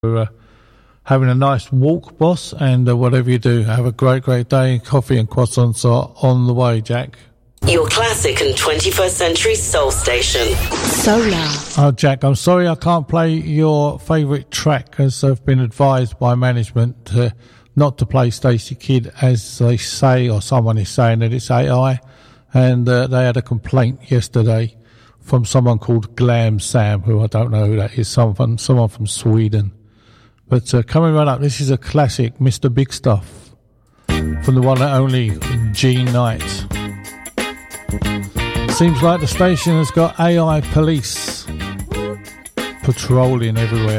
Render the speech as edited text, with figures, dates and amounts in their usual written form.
having a nice walk, boss, and whatever you do, have a great day. Coffee and croissants are on the way, Jack. Your classic and 21st century soul station. Solar. Oh, Jack, I'm sorry I can't play your favourite track, as I've been advised by management not to play Stacey Kidd, as they say, or someone is saying that it's AI, and they had a complaint yesterday from someone called Glam Sam, who I don't know who that is, someone from Sweden. But coming right up, this is a classic, Mr. Big Stuff, from the one and only G Knight. Seems like the station has got AI police patrolling everywhere.